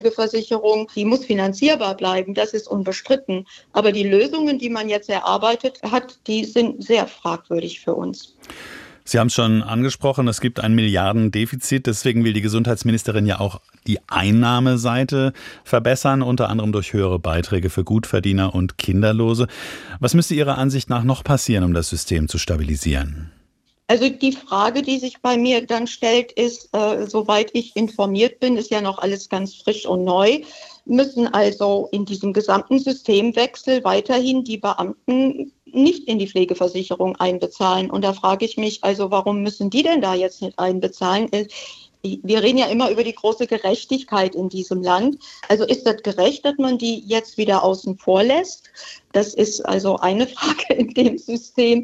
Versicherung, die muss finanzierbar bleiben, das ist unbestritten. Aber die Lösungen, die man jetzt erarbeitet hat, die sind sehr fragwürdig für uns. Sie haben es schon angesprochen, es gibt ein Milliardendefizit. Deswegen will die Gesundheitsministerin ja auch die Einnahmeseite verbessern, unter anderem durch höhere Beiträge für Gutverdiener und Kinderlose. Was müsste Ihrer Ansicht nach noch passieren, um das System zu stabilisieren? Also die Frage, die sich bei mir dann stellt, ist, soweit ich informiert bin, ist ja noch alles ganz frisch und neu, müssen also in diesem gesamten Systemwechsel weiterhin die Beamten nicht in die Pflegeversicherung einbezahlen. Und da frage ich mich, also warum müssen die denn da jetzt nicht einbezahlen? Wir reden ja immer über die große Gerechtigkeit in diesem Land. Also ist das gerecht, dass man die jetzt wieder außen vor lässt? Das ist also eine Frage in dem System.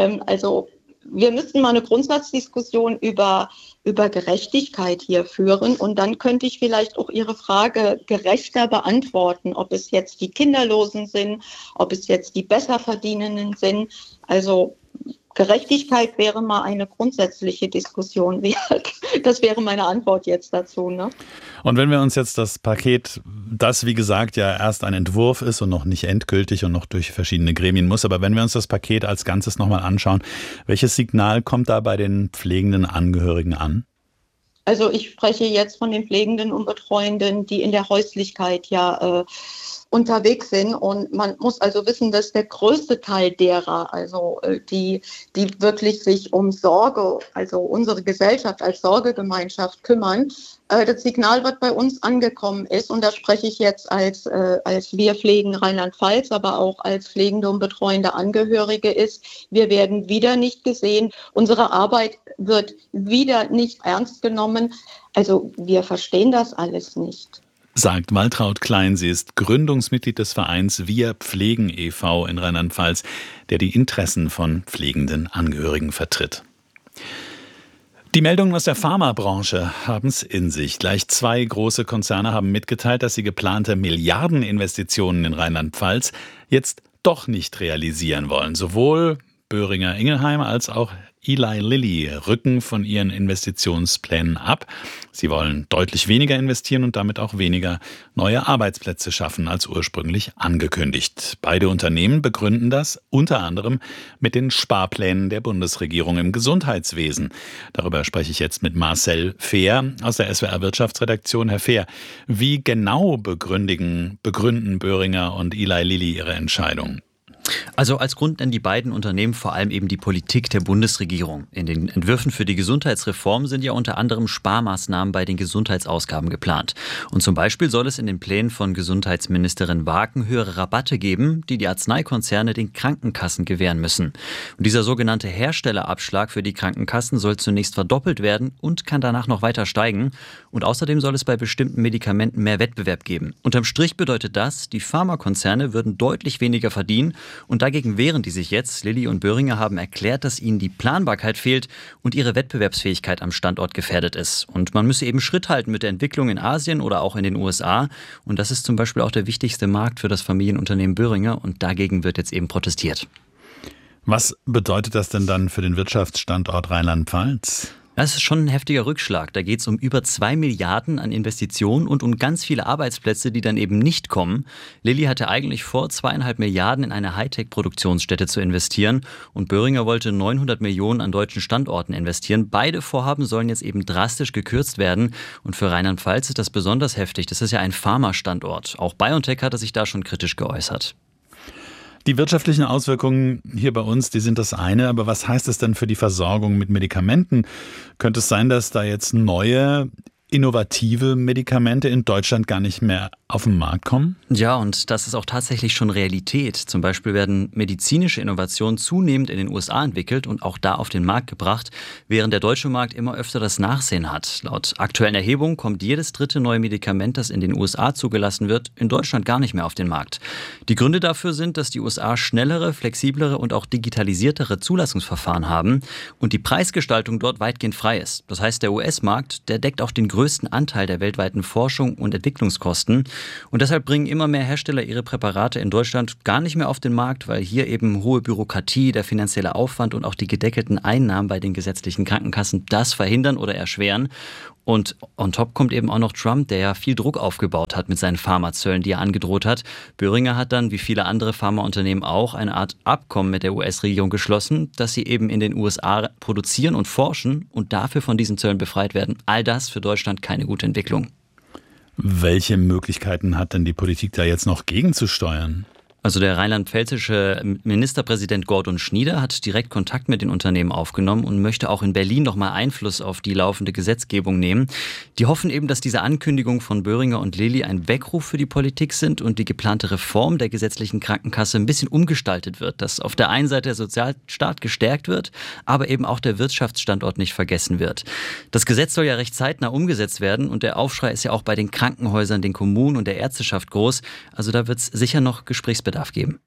Wir müssten mal eine Grundsatzdiskussion über Gerechtigkeit hier führen. Und dann könnte ich vielleicht auch Ihre Frage gerechter beantworten, ob es jetzt die Kinderlosen sind, ob es jetzt die Besserverdienenden sind. Also Gerechtigkeit wäre mal eine grundsätzliche Diskussion wert. Das wäre meine Antwort jetzt dazu, ne? Und wenn wir uns jetzt das Paket, das wie gesagt ja erst ein Entwurf ist und noch nicht endgültig und noch durch verschiedene Gremien muss, aber wenn wir uns das Paket als Ganzes nochmal anschauen, welches Signal kommt da bei den pflegenden Angehörigen an? Also ich spreche jetzt von den Pflegenden und Betreuenden, die in der Häuslichkeit unterwegs sind. Und man muss also wissen, dass der größte Teil derer, die wirklich sich um Sorge, also unsere Gesellschaft als Sorgegemeinschaft kümmern, das Signal, was bei uns angekommen ist, und da spreche ich jetzt als wir pflegen Rheinland-Pfalz, aber auch als pflegende und betreuende Angehörige ist, wir werden wieder nicht gesehen, unsere Arbeit wird wieder nicht ernst genommen. Also wir verstehen das alles nicht. Sagt Waltraud Klein. Sie ist Gründungsmitglied des Vereins Wir Pflegen e.V. in Rheinland-Pfalz, der die Interessen von pflegenden Angehörigen vertritt. Die Meldungen aus der Pharmabranche haben es in sich. Gleich 2 große Konzerne haben mitgeteilt, dass sie geplante Milliardeninvestitionen in Rheinland-Pfalz jetzt doch nicht realisieren wollen. Sowohl Boehringer Ingelheim als auch Eli Lilly rücken von ihren Investitionsplänen ab. Sie wollen deutlich weniger investieren und damit auch weniger neue Arbeitsplätze schaffen als ursprünglich angekündigt. Beide Unternehmen begründen das unter anderem mit den Sparplänen der Bundesregierung im Gesundheitswesen. Darüber spreche ich jetzt mit Marcel Fehr aus der SWR Wirtschaftsredaktion. Herr Fehr, wie genau begründen Boehringer und Eli Lilly ihre Entscheidung? Also als Grund nennen die beiden Unternehmen vor allem eben die Politik der Bundesregierung. In den Entwürfen für die Gesundheitsreform sind ja unter anderem Sparmaßnahmen bei den Gesundheitsausgaben geplant. Und zum Beispiel soll es in den Plänen von Gesundheitsministerin Waken höhere Rabatte geben, die die Arzneikonzerne den Krankenkassen gewähren müssen. Und dieser sogenannte Herstellerabschlag für die Krankenkassen soll zunächst verdoppelt werden und kann danach noch weiter steigen. Und außerdem soll es bei bestimmten Medikamenten mehr Wettbewerb geben. Unterm Strich bedeutet das, die Pharmakonzerne würden deutlich weniger verdienen. Und dagegen wehren die sich jetzt. Lilly und Boehringer haben erklärt, dass ihnen die Planbarkeit fehlt und ihre Wettbewerbsfähigkeit am Standort gefährdet ist. Und man müsse eben Schritt halten mit der Entwicklung in Asien oder auch in den USA. Und das ist zum Beispiel auch der wichtigste Markt für das Familienunternehmen Boehringer. Und dagegen wird jetzt eben protestiert. Was bedeutet das denn dann für den Wirtschaftsstandort Rheinland-Pfalz? Das ist schon ein heftiger Rückschlag. Da geht es um über 2 Milliarden an Investitionen und um ganz viele Arbeitsplätze, die dann eben nicht kommen. Lilly hatte eigentlich vor, 2,5 Milliarden in eine Hightech-Produktionsstätte zu investieren und Boehringer wollte 900 Millionen an deutschen Standorten investieren. Beide Vorhaben sollen jetzt eben drastisch gekürzt werden und für Rheinland-Pfalz ist das besonders heftig. Das ist ja ein Pharma-Standort. Auch BioNTech hatte sich da schon kritisch geäußert. Die wirtschaftlichen Auswirkungen hier bei uns, die sind das eine, aber was heißt es denn für die Versorgung mit Medikamenten? Könnte es sein, dass da jetzt neue, innovative Medikamente in Deutschland gar nicht mehr auf den Markt kommen? Ja, und das ist auch tatsächlich schon Realität. Zum Beispiel werden medizinische Innovationen zunehmend in den USA entwickelt und auch da auf den Markt gebracht, während der deutsche Markt immer öfter das Nachsehen hat. Laut aktuellen Erhebungen kommt jedes 3. neue Medikament, das in den USA zugelassen wird, in Deutschland gar nicht mehr auf den Markt. Die Gründe dafür sind, dass die USA schnellere, flexiblere und auch digitalisiertere Zulassungsverfahren haben und die Preisgestaltung dort weitgehend frei ist. Das heißt, der US-Markt, der deckt auch den größten Anteil der weltweiten Forschung und Entwicklungskosten. Und deshalb bringen immer mehr Hersteller ihre Präparate in Deutschland gar nicht mehr auf den Markt, weil hier eben hohe Bürokratie, der finanzielle Aufwand und auch die gedeckelten Einnahmen bei den gesetzlichen Krankenkassen das verhindern oder erschweren. Und on top kommt eben auch noch Trump, der ja viel Druck aufgebaut hat mit seinen Pharmazöllen, die er angedroht hat. Boehringer hat dann, wie viele andere Pharmaunternehmen auch, eine Art Abkommen mit der US-Regierung geschlossen, dass sie eben in den USA produzieren und forschen und dafür von diesen Zöllen befreit werden. All das für Deutschland keine gute Entwicklung. Welche Möglichkeiten hat denn die Politik da jetzt noch gegenzusteuern? Also der rheinland-pfälzische Ministerpräsident Gordon Schnieder hat direkt Kontakt mit den Unternehmen aufgenommen und möchte auch in Berlin nochmal Einfluss auf die laufende Gesetzgebung nehmen. Die hoffen eben, dass diese Ankündigungen von Boehringer und Lilly ein Weckruf für die Politik sind und die geplante Reform der gesetzlichen Krankenkasse ein bisschen umgestaltet wird, dass auf der einen Seite der Sozialstaat gestärkt wird, aber eben auch der Wirtschaftsstandort nicht vergessen wird. Das Gesetz soll ja recht zeitnah umgesetzt werden und der Aufschrei ist ja auch bei den Krankenhäusern, den Kommunen und der Ärzteschaft groß. Also da wird es sicher noch Gesprächsbedarf geben.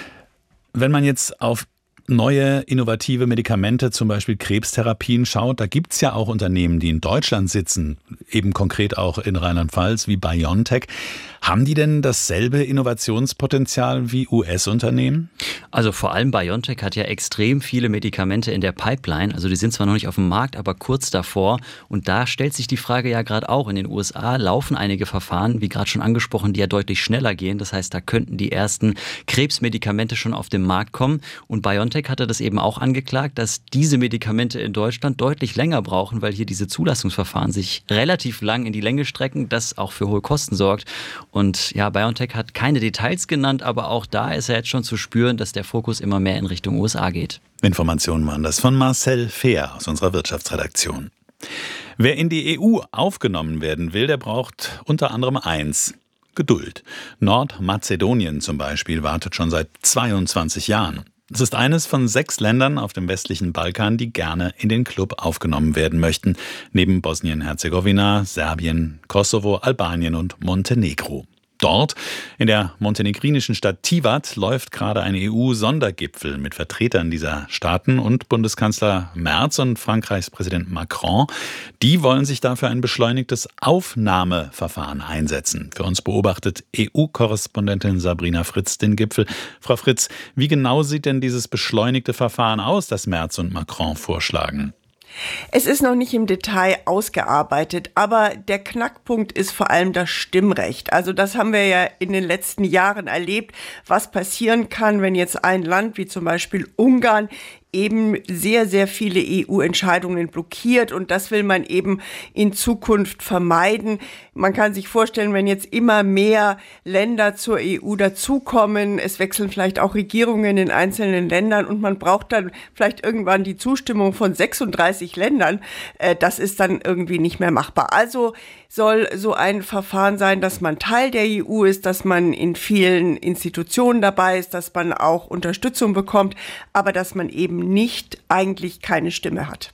Wenn man jetzt auf neue, innovative Medikamente, zum Beispiel Krebstherapien schaut, da gibt es ja auch Unternehmen, die in Deutschland sitzen, eben konkret auch in Rheinland-Pfalz wie BioNTech. Haben die denn dasselbe Innovationspotenzial wie US-Unternehmen? Also vor allem BioNTech hat ja extrem viele Medikamente in der Pipeline. Also die sind zwar noch nicht auf dem Markt, aber kurz davor. Und da stellt sich die Frage ja gerade auch. In den USA laufen einige Verfahren, wie gerade schon angesprochen, die ja deutlich schneller gehen. Das heißt, da könnten die ersten Krebsmedikamente schon auf den Markt kommen. Und BioNTech hatte das eben auch angeklagt, dass diese Medikamente in Deutschland deutlich länger brauchen, weil hier diese Zulassungsverfahren sich relativ lang in die Länge strecken, das auch für hohe Kosten sorgt. Und ja, BioNTech hat keine Details genannt, aber auch da ist ja jetzt schon zu spüren, dass der Fokus immer mehr in Richtung USA geht. Informationen waren das von Marcel Fehr aus unserer Wirtschaftsredaktion. Wer in die EU aufgenommen werden will, der braucht unter anderem eins: Geduld. Nordmazedonien zum Beispiel wartet schon seit 22 Jahren. Es ist eines von 6 Ländern auf dem westlichen Balkan, die gerne in den Club aufgenommen werden möchten, neben Bosnien-Herzegowina, Serbien, Kosovo, Albanien und Montenegro. Dort, in der montenegrinischen Stadt Tivat, läuft gerade ein EU-Sondergipfel mit Vertretern dieser Staaten und Bundeskanzler Merz und Frankreichs Präsident Macron. Die wollen sich dafür ein beschleunigtes Aufnahmeverfahren einsetzen. Für uns beobachtet EU-Korrespondentin Sabrina Fritz den Gipfel. Frau Fritz, wie genau sieht denn dieses beschleunigte Verfahren aus, das Merz und Macron vorschlagen? Es ist noch nicht im Detail ausgearbeitet, aber der Knackpunkt ist vor allem das Stimmrecht. Also das haben wir ja in den letzten Jahren erlebt, was passieren kann, wenn jetzt ein Land wie zum Beispiel Ungarn eben sehr, sehr viele EU-Entscheidungen blockiert, und das will man eben in Zukunft vermeiden. Man kann sich vorstellen, wenn jetzt immer mehr Länder zur EU dazukommen, es wechseln vielleicht auch Regierungen in einzelnen Ländern und man braucht dann vielleicht irgendwann die Zustimmung von 36 Ländern, das ist dann irgendwie nicht mehr machbar. Also soll so ein Verfahren sein, dass man Teil der EU ist, dass man in vielen Institutionen dabei ist, dass man auch Unterstützung bekommt, aber dass man eben eigentlich keine Stimme hat.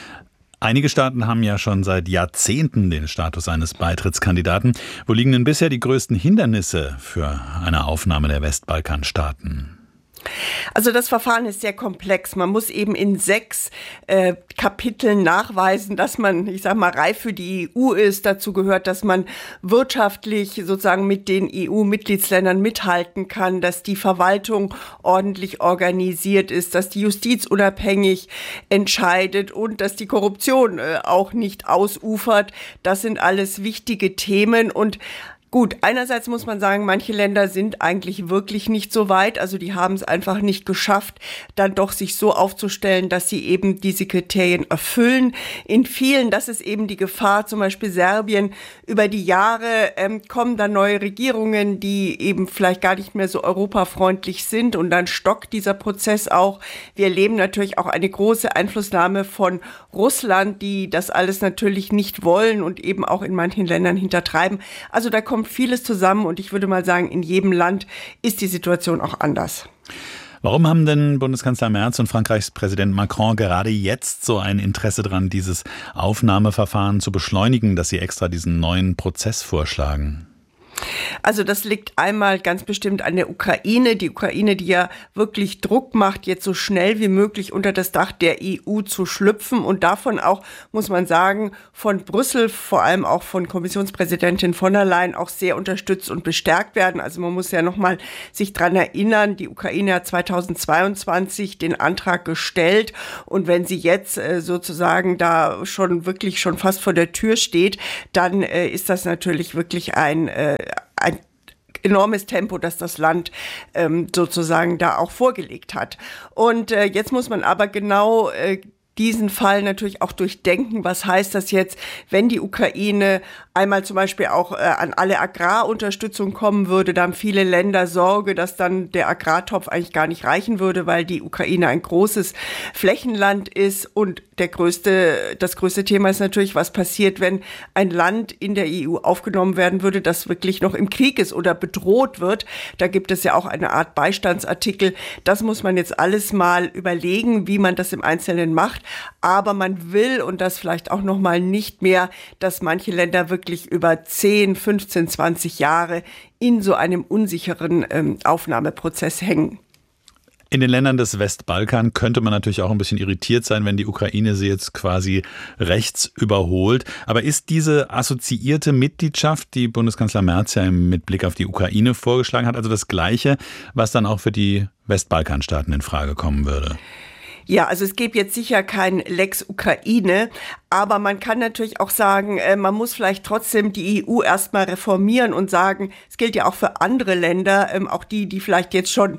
Einige Staaten haben ja schon seit Jahrzehnten den Status eines Beitrittskandidaten. Wo liegen denn bisher die größten Hindernisse für eine Aufnahme der Westbalkanstaaten? Also das Verfahren ist sehr komplex. Man muss eben in 6 Kapiteln nachweisen, dass man, reif für die EU ist. Dazu gehört, dass man wirtschaftlich sozusagen mit den EU-Mitgliedsländern mithalten kann, dass die Verwaltung ordentlich organisiert ist, dass die Justiz unabhängig entscheidet und dass die Korruption auch nicht ausufert. Das sind alles wichtige Themen. Und gut, einerseits muss man sagen, manche Länder sind eigentlich wirklich nicht so weit, also die haben es einfach nicht geschafft, dann doch sich so aufzustellen, dass sie eben diese Kriterien erfüllen. In vielen, das ist eben die Gefahr, zum Beispiel Serbien, über die Jahre kommen dann neue Regierungen, die eben vielleicht gar nicht mehr so europafreundlich sind, und dann stockt dieser Prozess auch. Wir erleben natürlich auch eine große Einflussnahme von Russland, die das alles natürlich nicht wollen und eben auch in manchen Ländern hintertreiben. Also da kommt vieles zusammen, und ich würde mal sagen, in jedem Land ist die Situation auch anders. Warum haben denn Bundeskanzler Merz und Frankreichs Präsident Macron gerade jetzt so ein Interesse daran, dieses Aufnahmeverfahren zu beschleunigen, dass sie extra diesen neuen Prozess vorschlagen? Also das liegt einmal ganz bestimmt an der Ukraine. Die Ukraine, die ja wirklich Druck macht, jetzt so schnell wie möglich unter das Dach der EU zu schlüpfen und davon auch, muss man sagen, von Brüssel, vor allem auch von Kommissionspräsidentin von der Leyen auch sehr unterstützt und bestärkt werden. Also man muss ja nochmal sich dran erinnern, die Ukraine hat 2022 den Antrag gestellt und wenn sie jetzt sozusagen da schon fast vor der Tür steht, dann ist das natürlich wirklich ein enormes Tempo, das das Land sozusagen da auch vorgelegt hat. Und jetzt muss man aber genau diesen Fall natürlich auch durchdenken. Was heißt das jetzt, wenn die Ukraine einmal zum Beispiel auch an alle Agrarunterstützung kommen würde? Da haben viele Länder Sorge, dass dann der Agrartopf eigentlich gar nicht reichen würde, weil die Ukraine ein großes Flächenland ist. Und das größte Thema ist natürlich, was passiert, wenn ein Land in der EU aufgenommen werden würde, das wirklich noch im Krieg ist oder bedroht wird. Da gibt es ja auch eine Art Beistandsartikel. Das muss man jetzt alles mal überlegen, wie man das im Einzelnen macht. Aber man will, und das vielleicht auch noch mal nicht mehr, dass manche Länder wirklich über 10, 15, 20 Jahre in so einem unsicheren Aufnahmeprozess hängen. In den Ländern des Westbalkan könnte man natürlich auch ein bisschen irritiert sein, wenn die Ukraine sie jetzt quasi rechts überholt. Aber ist diese assoziierte Mitgliedschaft, die Bundeskanzler Merz ja mit Blick auf die Ukraine vorgeschlagen hat, also das Gleiche, was dann auch für die Westbalkanstaaten in Frage kommen würde? Ja, also es gibt jetzt sicher kein Lex Ukraine, aber man kann natürlich auch sagen, man muss vielleicht trotzdem die EU erstmal reformieren und sagen, es gilt ja auch für andere Länder, auch die vielleicht jetzt schon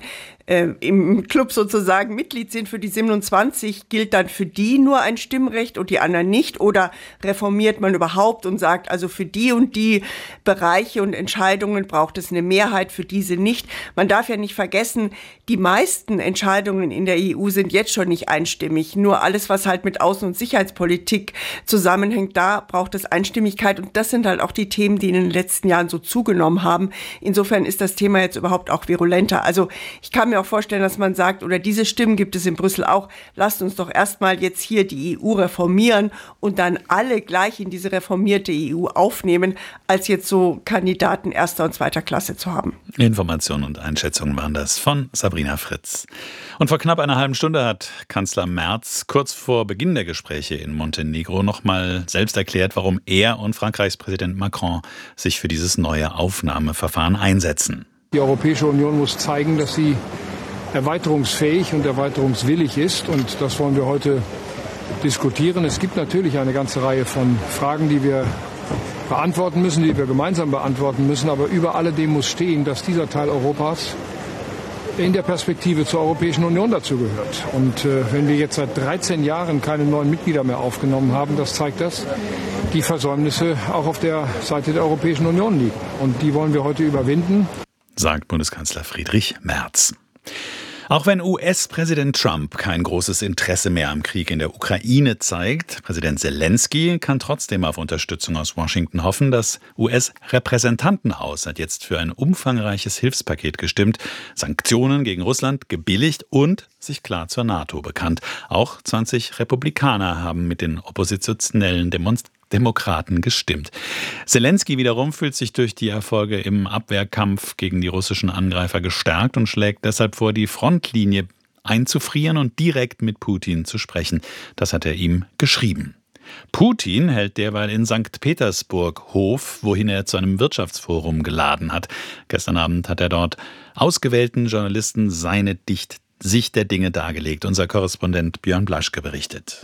im Club sozusagen Mitglied sind, für die 27 gilt dann für die nur ein Stimmrecht und die anderen nicht? Oder reformiert man überhaupt und sagt, also für die und die Bereiche und Entscheidungen braucht es eine Mehrheit, für diese nicht? Man darf ja nicht vergessen, die meisten Entscheidungen in der EU sind jetzt schon nicht einstimmig. Nur alles, was halt mit Außen- und Sicherheitspolitik zusammenhängt, da braucht es Einstimmigkeit. Und das sind halt auch die Themen, die in den letzten Jahren so zugenommen haben. Insofern ist das Thema jetzt überhaupt auch virulenter. Also ich kann mir auch vorstellen, dass man sagt, oder diese Stimmen gibt es in Brüssel auch, lasst uns doch erstmal jetzt hier die EU reformieren und dann alle gleich in diese reformierte EU aufnehmen, als jetzt so Kandidaten erster und zweiter Klasse zu haben. Informationen und Einschätzungen waren das von Sabrina Fritz. Und vor knapp einer halben Stunde hat Kanzler Merz kurz vor Beginn der Gespräche in Montenegro nochmal selbst erklärt, warum er und Frankreichs Präsident Macron sich für dieses neue Aufnahmeverfahren einsetzen. Die Europäische Union muss zeigen, dass sie erweiterungsfähig und erweiterungswillig ist. Und das wollen wir heute diskutieren. Es gibt natürlich eine ganze Reihe von Fragen, die wir beantworten müssen, die wir gemeinsam beantworten müssen. Aber über alledem muss stehen, dass dieser Teil Europas in der Perspektive zur Europäischen Union dazugehört. Und wenn wir jetzt seit 13 Jahren keine neuen Mitglieder mehr aufgenommen haben, das zeigt, dass die Versäumnisse auch auf der Seite der Europäischen Union liegen. Und die wollen wir heute überwinden, sagt Bundeskanzler Friedrich Merz. Auch wenn US-Präsident Trump kein großes Interesse mehr am Krieg in der Ukraine zeigt, Präsident Zelensky kann trotzdem auf Unterstützung aus Washington hoffen. Das US-Repräsentantenhaus hat jetzt für ein umfangreiches Hilfspaket gestimmt, Sanktionen gegen Russland gebilligt und sich klar zur NATO bekannt. Auch 20 Republikaner haben mit den oppositionellen Demokraten gestimmt. Zelensky wiederum fühlt sich durch die Erfolge im Abwehrkampf gegen die russischen Angreifer gestärkt und schlägt deshalb vor, die Frontlinie einzufrieren und direkt mit Putin zu sprechen. Das hat er ihm geschrieben. Putin hält derweil in St. Petersburg Hof, wohin er zu einem Wirtschaftsforum geladen hat. Gestern Abend hat er dort ausgewählten Journalisten seine Sicht der Dinge dargelegt. Unser Korrespondent Björn Blaschke berichtet.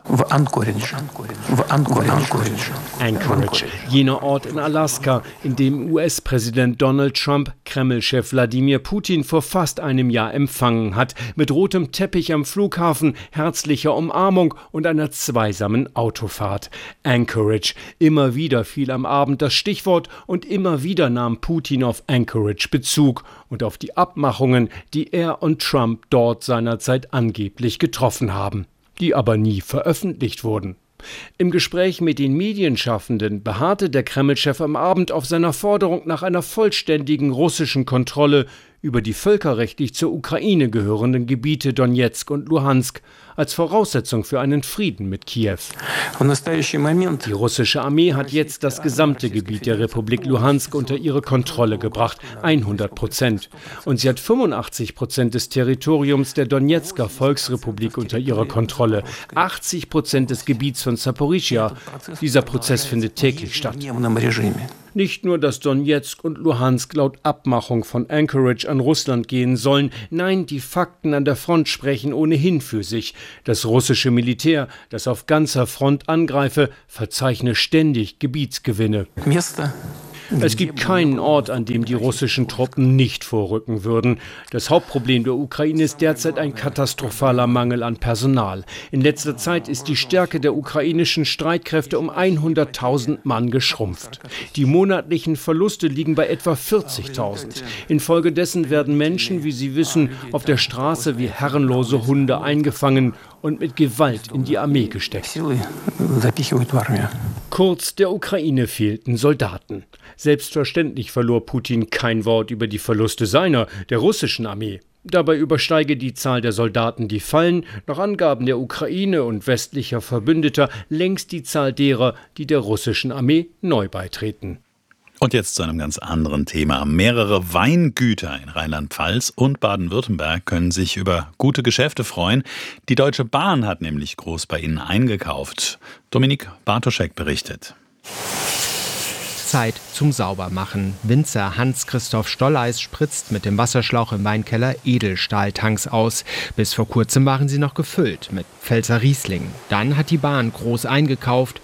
Anchorage, jener Ort in Alaska, in dem US-Präsident Donald Trump Kreml-Chef Wladimir Putin vor fast einem Jahr empfangen hat, mit rotem Teppich am Flughafen, herzlicher Umarmung und einer zweisamen Autofahrt. Anchorage, immer wieder fiel am Abend das Stichwort und immer wieder nahm Putin auf Anchorage Bezug und auf die Abmachungen, die er und Trump dort seinerzeit angeblich getroffen haben, die aber nie veröffentlicht wurden. Im Gespräch mit den Medienschaffenden beharrte der Kreml-Chef am Abend auf seiner Forderung nach einer vollständigen russischen Kontrolle über die völkerrechtlich zur Ukraine gehörenden Gebiete Donezk und Luhansk als Voraussetzung für einen Frieden mit Kiew. Die russische Armee hat jetzt das gesamte Gebiet der Republik Luhansk unter ihre Kontrolle gebracht, 100%. Und sie hat 85% des Territoriums der Donezker Volksrepublik unter ihrer Kontrolle, 80% des Gebiets von Saporischschja. Dieser Prozess findet täglich statt. Nicht nur, dass Donezk und Luhansk laut Abmachung von Anchorage an Russland gehen sollen, nein, die Fakten an der Front sprechen ohnehin für sich. Das russische Militär, das auf ganzer Front angreife, verzeichne ständig Gebietsgewinne. Es gibt keinen Ort, an dem die russischen Truppen nicht vorrücken würden. Das Hauptproblem der Ukraine ist derzeit ein katastrophaler Mangel an Personal. In letzter Zeit ist die Stärke der ukrainischen Streitkräfte um 100.000 Mann geschrumpft. Die monatlichen Verluste liegen bei etwa 40.000. Infolgedessen werden Menschen, wie Sie wissen, auf der Straße wie herrenlose Hunde eingefangen und mit Gewalt in die Armee gesteckt. Kurz, der Ukraine fehlten Soldaten. Selbstverständlich verlor Putin kein Wort über die Verluste seiner, der russischen Armee. Dabei übersteige die Zahl der Soldaten, die fallen, nach Angaben der Ukraine und westlicher Verbündeter, längst die Zahl derer, die der russischen Armee neu beitreten. Und jetzt zu einem ganz anderen Thema. Mehrere Weingüter in Rheinland-Pfalz und Baden-Württemberg können sich über gute Geschäfte freuen. Die Deutsche Bahn hat nämlich groß bei ihnen eingekauft. Dominik Bartoschek berichtet. Zeit zum Saubermachen. Winzer Hans-Christoph Stolleis spritzt mit dem Wasserschlauch im Weinkeller Edelstahltanks aus. Bis vor kurzem waren sie noch gefüllt mit Pfälzer Riesling. Dann hat die Bahn groß eingekauft,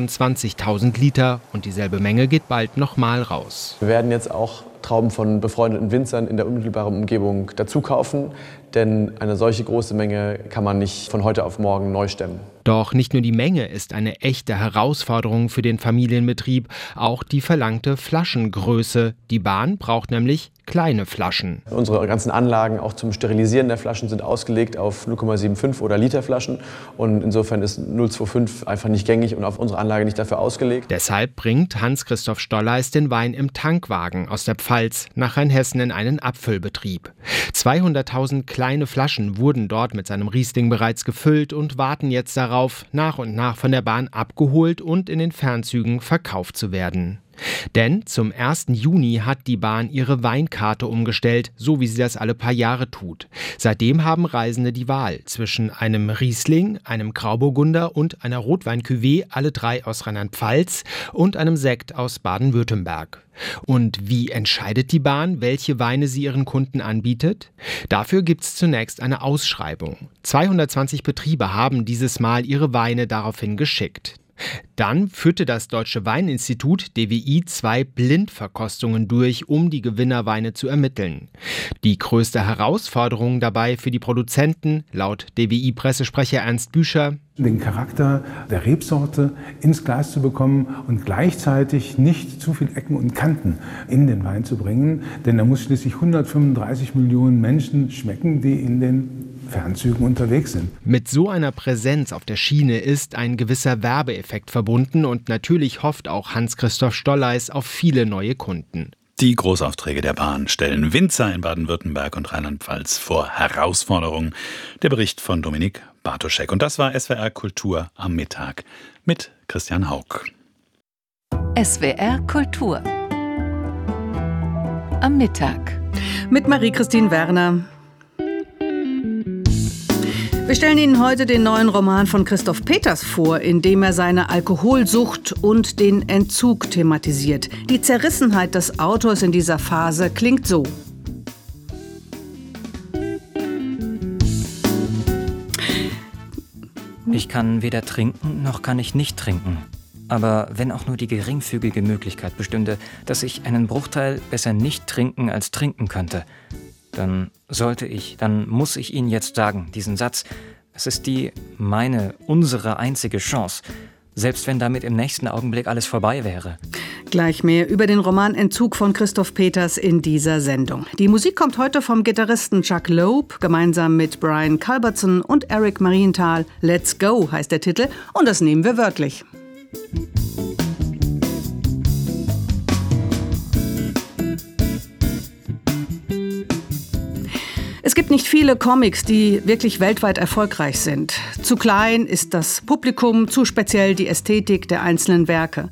25.000 Liter, und dieselbe Menge geht bald nochmal raus. Wir werden jetzt auch Trauben von befreundeten Winzern in der unmittelbaren Umgebung dazu kaufen, denn eine solche große Menge kann man nicht von heute auf morgen neu stemmen. Doch nicht nur die Menge ist eine echte Herausforderung für den Familienbetrieb, auch die verlangte Flaschengröße. Die Bahn braucht nämlich kleine Flaschen. Unsere ganzen Anlagen auch zum Sterilisieren der Flaschen sind ausgelegt auf 0,75 oder Liter Flaschen, und insofern ist 0,25 einfach nicht gängig und auf unsere Anlage nicht dafür ausgelegt. Deshalb bringt Hans-Christoph Stolleis den Wein im Tankwagen aus der Pfalz nach Rheinhessen in einen Abfüllbetrieb. 200.000 kleine Flaschen wurden dort mit seinem Riesling bereits gefüllt und warten jetzt darauf, nach und nach von der Bahn abgeholt und in den Fernzügen verkauft zu werden. Denn zum 1. Juni hat die Bahn ihre Weinkarte umgestellt, so wie sie das alle paar Jahre tut. Seitdem haben Reisende die Wahl zwischen einem Riesling, einem Grauburgunder und einer Rotwein-Cuvée, alle drei aus Rheinland-Pfalz, und einem Sekt aus Baden-Württemberg. Und wie entscheidet die Bahn, welche Weine sie ihren Kunden anbietet? Dafür gibt es zunächst eine Ausschreibung. 220 Betriebe haben dieses Mal ihre Weine daraufhin geschickt. Dann führte das Deutsche Weininstitut DWI 2 Blindverkostungen durch, um die Gewinnerweine zu ermitteln. Die größte Herausforderung dabei für die Produzenten, laut DWI-Pressesprecher Ernst Büscher: den Charakter der Rebsorte ins Glas zu bekommen und gleichzeitig nicht zu viel Ecken und Kanten in den Wein zu bringen. Denn er muss schließlich 135 Millionen Menschen schmecken, die in den Fernzügen unterwegs sind. Mit so einer Präsenz auf der Schiene ist ein gewisser Werbeeffekt verbunden, und natürlich hofft auch Hans-Christoph Stolleis auf viele neue Kunden. Die Großaufträge der Bahn stellen Winzer in Baden-Württemberg und Rheinland-Pfalz vor Herausforderungen. Der Bericht von Dominik Bartoschek. Und das war SWR Kultur am Mittag mit Christian Hauck. SWR Kultur am Mittag mit Marie-Christine Werner. Wir stellen Ihnen heute den neuen Roman von Christoph Peters vor, in dem er seine Alkoholsucht und den Entzug thematisiert. Die Zerrissenheit des Autors in dieser Phase klingt so. Ich kann weder trinken, noch kann ich nicht trinken. Aber wenn auch nur die geringfügige Möglichkeit bestünde, dass ich einen Bruchteil besser nicht trinken als trinken könnte, dann muss ich Ihnen jetzt sagen, diesen Satz: Es ist unsere einzige Chance, selbst wenn damit im nächsten Augenblick alles vorbei wäre. Gleich mehr über den Roman Entzug von Christoph Peters in dieser Sendung. Die Musik kommt heute vom Gitarristen Chuck Loeb, gemeinsam mit Brian Culbertson und Eric Marienthal. Let's Go heißt der Titel, und das nehmen wir wörtlich. gibt nicht viele Comics, die wirklich weltweit erfolgreich sind. Zu klein ist das Publikum, zu speziell die Ästhetik der einzelnen Werke.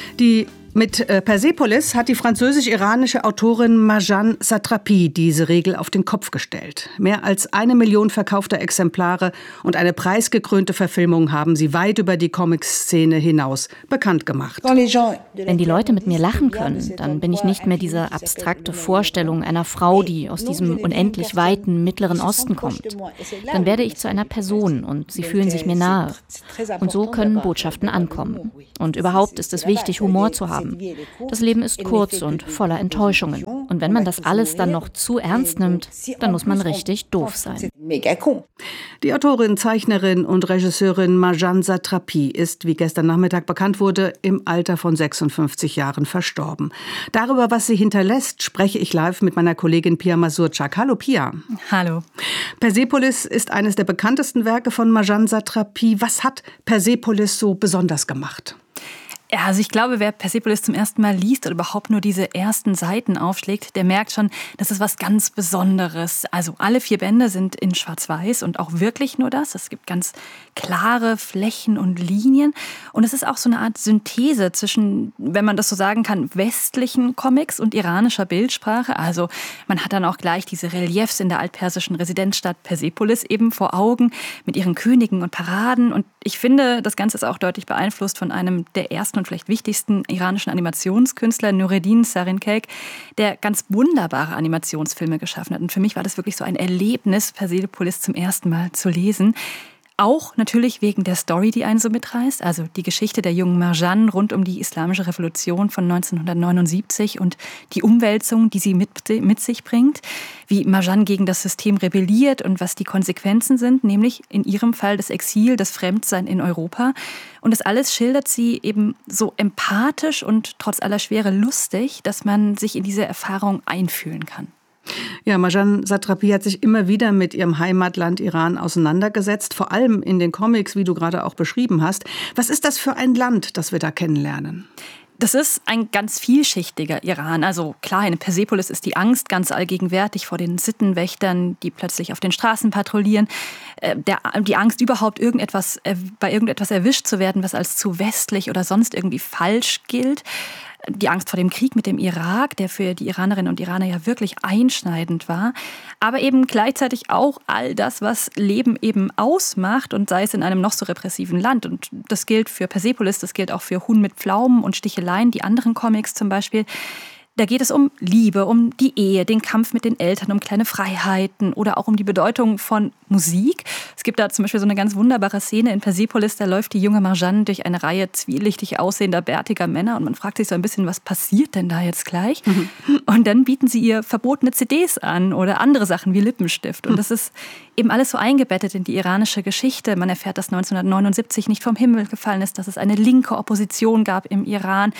Mit Persepolis hat die französisch-iranische Autorin Marjane Satrapi diese Regel auf den Kopf gestellt. Mehr als 1 Million verkaufter Exemplare und eine preisgekrönte Verfilmung haben sie weit über die Comic-Szene hinaus bekannt gemacht. Wenn die Leute mit mir lachen können, dann bin ich nicht mehr diese abstrakte Vorstellung einer Frau, die aus diesem unendlich weiten Mittleren Osten kommt. Dann werde ich zu einer Person und sie fühlen sich mir nahe. Und so können Botschaften ankommen. Und überhaupt ist es wichtig, Humor zu haben. Das Leben ist kurz und voller Enttäuschungen. Und wenn man das alles dann noch zu ernst nimmt, dann muss man richtig doof sein. Die Autorin, Zeichnerin und Regisseurin Marjane Satrapi ist, wie gestern Nachmittag bekannt wurde, im Alter von 56 Jahren verstorben. Darüber, was sie hinterlässt, spreche ich live mit meiner Kollegin Pia Mazurczak. Hallo Pia. Hallo. Persepolis ist eines der bekanntesten Werke von Marjane Satrapi. Was hat Persepolis so besonders gemacht? Ja, also ich glaube, wer Persepolis zum ersten Mal liest oder überhaupt nur diese ersten Seiten aufschlägt, der merkt schon, das ist was ganz Besonderes. Also alle 4 Bände sind in Schwarz-Weiß und auch wirklich nur das. Es gibt ganz klare Flächen und Linien. Und es ist auch so eine Art Synthese zwischen, wenn man das so sagen kann, westlichen Comics und iranischer Bildsprache. Also man hat dann auch gleich diese Reliefs in der altpersischen Residenzstadt Persepolis eben vor Augen mit ihren Königen und Paraden. Und ich finde, das Ganze ist auch deutlich beeinflusst von einem der ersten und vielleicht wichtigsten iranischen Animationskünstler, Nureddin Sarinkeyk, der ganz wunderbare Animationsfilme geschaffen hat. Und für mich war das wirklich so ein Erlebnis, Persepolis zum ersten Mal zu lesen. Auch natürlich wegen der Story, die einen so mitreißt, also die Geschichte der jungen Marjane rund um die Islamische Revolution von 1979 und die Umwälzung, die sie mit sich bringt, wie Marjane gegen das System rebelliert und was die Konsequenzen sind, nämlich in ihrem Fall das Exil, das Fremdsein in Europa. Und das alles schildert sie eben so empathisch und trotz aller Schwere lustig, dass man sich in diese Erfahrung einfühlen kann. Ja, Marjane Satrapi hat sich immer wieder mit ihrem Heimatland Iran auseinandergesetzt, vor allem in den Comics, wie du gerade auch beschrieben hast. Was ist das für ein Land, das wir da kennenlernen? Das ist ein ganz vielschichtiger Iran. Also klar, in Persepolis ist die Angst ganz allgegenwärtig vor den Sittenwächtern, die plötzlich auf den Straßen patrouillieren. Die Angst, überhaupt bei irgendetwas erwischt zu werden, was als zu westlich oder sonst irgendwie falsch gilt. Die Angst vor dem Krieg mit dem Irak, der für die Iranerinnen und Iraner ja wirklich einschneidend war. Aber eben gleichzeitig auch all das, was Leben eben ausmacht und sei es in einem noch so repressiven Land. Und das gilt für Persepolis, das gilt auch für Huhn mit Pflaumen und Sticheleien, die anderen Comics zum Beispiel. Da geht es um Liebe, um die Ehe, den Kampf mit den Eltern, um kleine Freiheiten oder auch um die Bedeutung von Musik. Es gibt da zum Beispiel so eine ganz wunderbare Szene in Persepolis, da läuft die junge Marjane durch eine Reihe zwielichtig aussehender, bärtiger Männer und man fragt sich so ein bisschen, was passiert denn da jetzt gleich? Und dann bieten sie ihr verbotene CDs an oder andere Sachen wie Lippenstift. Und das ist eben alles so eingebettet in die iranische Geschichte. Man erfährt, dass 1979 nicht vom Himmel gefallen ist, dass es eine linke Opposition gab im Iran,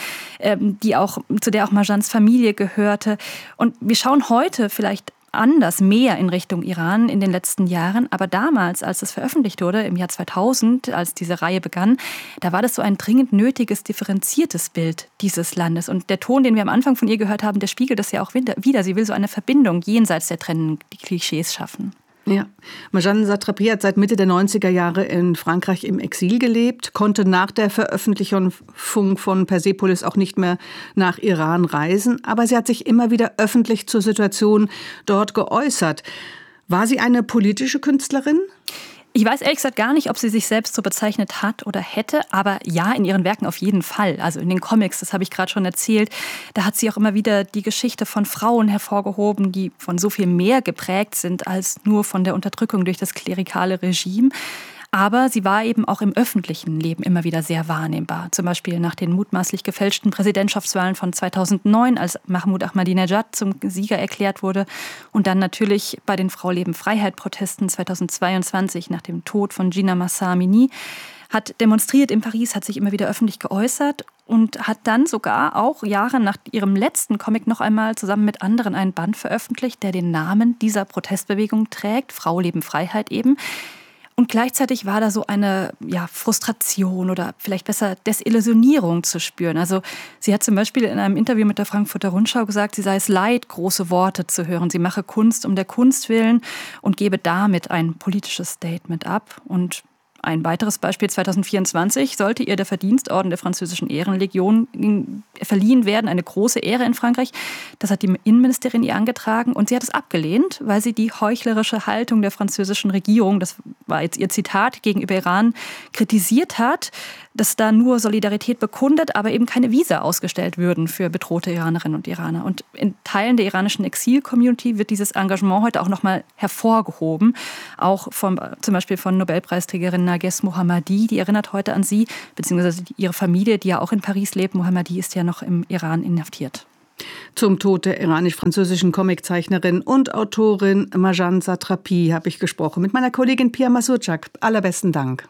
zu der auch Marjanes Familie gehörte. Und wir schauen heute vielleicht anders, mehr in Richtung Iran in den letzten Jahren. Aber damals, als es veröffentlicht wurde, im Jahr 2000, als diese Reihe begann, da war das so ein dringend nötiges, differenziertes Bild dieses Landes. Und der Ton, den wir am Anfang von ihr gehört haben, der spiegelt das ja auch wieder. Sie will so eine Verbindung jenseits der trennenden Klischees schaffen. Ja, Marjane Satrapi hat seit Mitte der 90er Jahre in Frankreich im Exil gelebt, konnte nach der Veröffentlichung von Persepolis auch nicht mehr nach Iran reisen, aber sie hat sich immer wieder öffentlich zur Situation dort geäußert. War sie eine politische Künstlerin? Ich weiß ehrlich gesagt gar nicht, ob sie sich selbst so bezeichnet hat oder hätte, aber ja, in ihren Werken auf jeden Fall. Also in den Comics, das habe ich gerade schon erzählt, da hat sie auch immer wieder die Geschichte von Frauen hervorgehoben, die von so viel mehr geprägt sind als nur von der Unterdrückung durch das klerikale Regime. Aber sie war eben auch im öffentlichen Leben immer wieder sehr wahrnehmbar. Zum Beispiel nach den mutmaßlich gefälschten Präsidentschaftswahlen von 2009, als Mahmoud Ahmadinejad zum Sieger erklärt wurde. Und dann natürlich bei den Frau-Leben-Freiheit-Protesten 2022 nach dem Tod von Jina Mahsa Amini. Hat demonstriert in Paris, hat sich immer wieder öffentlich geäußert und hat dann sogar auch Jahre nach ihrem letzten Comic noch einmal zusammen mit anderen einen Band veröffentlicht, der den Namen dieser Protestbewegung trägt, Frau-Leben-Freiheit eben. Und gleichzeitig war da so eine Frustration oder vielleicht besser Desillusionierung zu spüren. Also sie hat zum Beispiel in einem Interview mit der Frankfurter Rundschau gesagt, sie sei es leid, große Worte zu hören. Sie mache Kunst um der Kunst willen und gebe damit ein politisches Statement ab. Und ein weiteres Beispiel: 2024 sollte ihr der Verdienstorden der französischen Ehrenlegion verliehen werden, eine große Ehre in Frankreich. Das hat die Innenministerin ihr angetragen und sie hat es abgelehnt, weil sie die heuchlerische Haltung der französischen Regierung, das war jetzt ihr Zitat, gegenüber Iran kritisiert hat, dass da nur Solidarität bekundet, aber eben keine Visa ausgestellt würden für bedrohte Iranerinnen und Iraner. Und in Teilen der iranischen Exil-Community wird dieses Engagement heute auch nochmal hervorgehoben, auch zum Beispiel von Nobelpreisträgerin Narges Mohammadi, die erinnert heute an sie, beziehungsweise ihre Familie, die ja auch in Paris lebt. Mohammadi ist ja noch im Iran inhaftiert. Zum Tod der iranisch-französischen Comiczeichnerin und Autorin Marjane Satrapi habe ich gesprochen mit meiner Kollegin Pia Masurczak. Allerbesten Dank.